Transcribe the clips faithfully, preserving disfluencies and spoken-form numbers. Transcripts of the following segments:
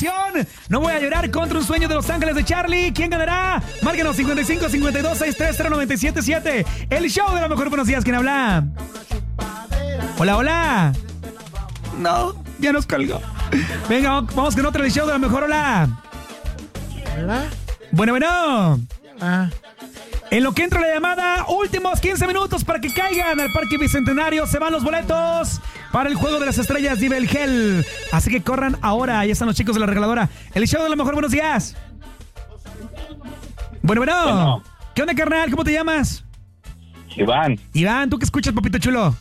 canción. No voy a llorar contra un sueño de Los Ángeles de Charlie. ¿Quién ganará? Márquenos cincuenta y cinco, cincuenta y dos, sesenta y tres, cero nueve siete siete. El show de la mejor. Buenos días, ¿quién habla? Hola, hola. No, ya nos colgó. Venga, vamos con otro del show de la mejor. Hola. ¿Hola? Bueno, bueno. Ah. En lo que entra la llamada, últimos quince minutos para que caigan al Parque Bicentenario. Se van los boletos para el Juego de las Estrellas Nivel Gel. Así que corran ahora. Ahí están los chicos de la regaladora. El show de la mejor. Buenos días. Bueno, bueno. Bueno. ¿Qué onda, carnal? ¿Cómo te llamas? Iván, Iván, ¿tú qué escuchas, papito chulo?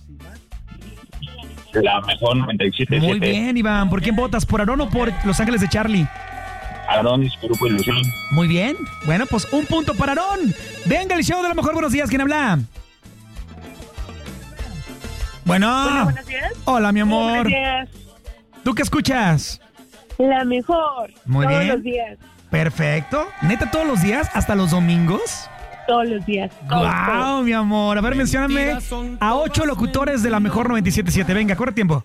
la mejor noventa y siete punto siete. Muy bien, Iván. ¿Por quién votas? ¿Por Aarón o por Los Ángeles de Charlie? Aarón y su grupo Ilusión. Muy bien. Bueno, pues un punto para Aarón. Venga, el show de la mejor. Buenos días. ¿Quién habla? Bueno. Hola, buenos días. Hola, mi amor. Buenos días. ¿Tú qué escuchas? La mejor. Muy todos bien. los días. Perfecto. ¿Neta todos los días? ¿Hasta los domingos? Todos los días. ¡Guau, mi amor! A ver, mencióname a ocho locutores de la mejor noventa y siete punto siete. Venga, corre tiempo.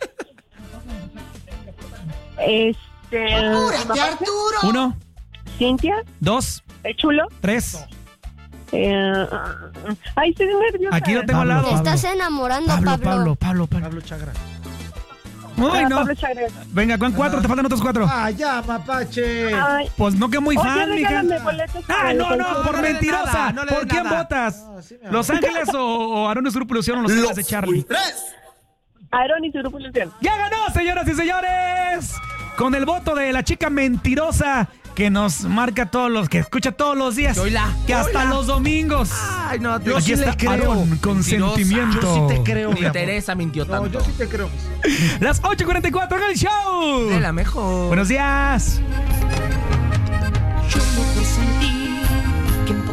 Este. ¡Apúrate, Arturo! Uno, Cintia. dos, El chulo. tres. Eh, ay, estoy nerviosa. Aquí lo tengo al lado. Te estás enamorando, Pablo, Pablo. Pablo, Pablo, Pablo. Pablo Chagra. Uy, Ah, no. Pablo Chagres. Venga, ¿con cuatro? Te faltan otros cuatro. ¡Ah, ya, mapache! Ay. Pues no, que muy Oye, fan, mija. regálame boletos Ah, para no, el no, concierto. por No le dé mentirosa. nada, no le dé ¿Por quién nada. votas? No, sí me ¿Los Ángeles o, o Aarón y su grupo Ilusión o Los Ángeles de Charlie? Aarón y su grupo Ilusión. ¡Ya ganó, señoras y señores! Con el voto de la chica mentirosa que nos marca todos los, que escucha todos los días. Oila, que hasta oila. los domingos. Ay, no, Yo Aquí sí está le creo. Aarón, con Mentirosa. sentimiento. Yo sí te creo, Ni mi amor. Teresa mintió No, tanto. yo sí te creo. Las ocho cuarenta y cuatro en el show. De la mejor. Buenos días.